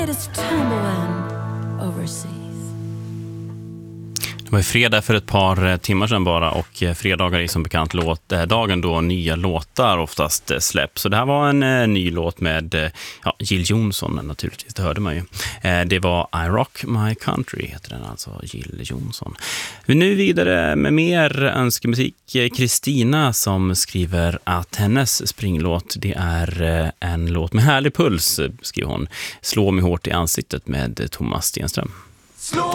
Det var ju fredag för ett par timmar sedan bara, och fredagar är som bekant dagen då nya låtar oftast släpps. Så det här var en ny låt med Jill Johnson naturligtvis, det hörde man ju. Det var I Rock My Country heter den, alltså Jill Johnson. Vi nu vidare med mer önskemusik. Kristina som skriver att hennes springlåt, det är en låt med härlig puls, skriver hon. Slå mig hårt i ansiktet med Thomas Stenström.